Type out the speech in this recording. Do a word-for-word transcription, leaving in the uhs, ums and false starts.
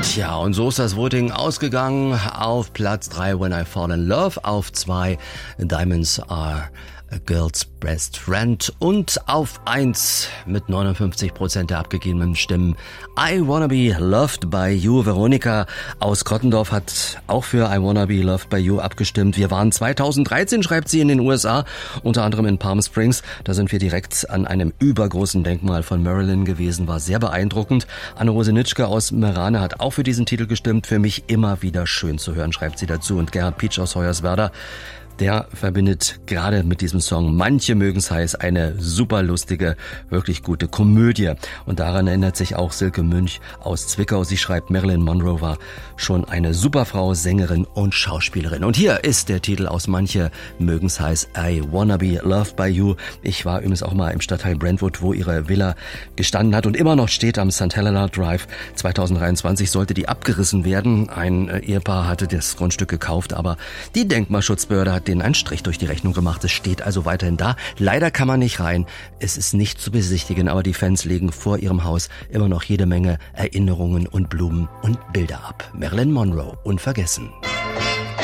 Tja, und so ist das Voting ausgegangen. Auf Platz drei When I Fall in Love, auf zwei Diamonds Are a Girl's Best Friend und auf eins mit neunundfünfzig Prozent der abgegebenen Stimmen I Wanna Be Loved by You. Veronika aus Kottendorf hat auch für I Wanna Be Loved by You abgestimmt. Wir waren zweitausenddreizehn, schreibt sie, in den U S A, unter anderem in Palm Springs. Da sind wir direkt an einem übergroßen Denkmal von Marilyn gewesen, war sehr beeindruckend. Anne-Rose Nitschke aus Merane hat auch für diesen Titel gestimmt. Für mich immer wieder schön zu hören, schreibt sie dazu. Und Gerhard Pietsch aus Hoyerswerda, der verbindet gerade mit diesem Song, manche mögen's heiß, eine super lustige, wirklich gute Komödie. Und daran erinnert sich auch Silke Münch aus Zwickau. Sie schreibt, Marilyn Monroe war schon eine super Frau, Sängerin und Schauspielerin. Und hier ist der Titel aus Manche mögen's heiß, I Wanna Be Loved by You. Ich war übrigens auch mal im Stadtteil Brentwood, wo ihre Villa gestanden hat und immer noch steht am Sankt Helena Drive. zweitausenddreiundzwanzig sollte die abgerissen werden. Ein Ehepaar hatte das Grundstück gekauft, aber die Denkmalschutzbehörde hat denen einen Strich durch die Rechnung gemacht. Es steht also weiterhin da. Leider kann man nicht rein. Es ist nicht zu besichtigen, aber die Fans legen vor ihrem Haus immer noch jede Menge Erinnerungen und Blumen und Bilder ab. Marilyn Monroe, unvergessen.